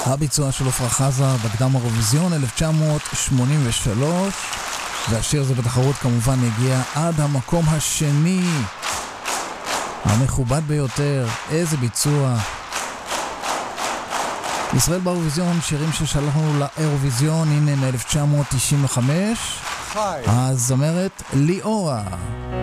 הביצוע של עפרה חזה בקדם האירוויזיון 1983, והשיר הזה בתחרות כמובן הגיע עד המקום השני, המכובד ביותר. איזה ביצוע. ישראל באירוויזיון, שירים ששלחנו לאירוויזיון, הנה מ-1995, הזמרת ליאורה.